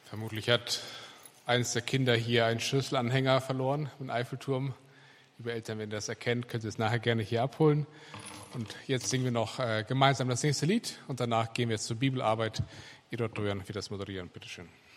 Vermutlich hat eines der Kinder hier einen Schlüsselanhänger verloren im Eiffelturm. Liebe Eltern, wenn ihr das erkennt, könnt ihr es nachher gerne hier abholen. Und jetzt singen wir noch gemeinsam das nächste Lied und danach gehen wir jetzt zur Bibelarbeit. Edward Dojan wird das moderieren. Bitte schön.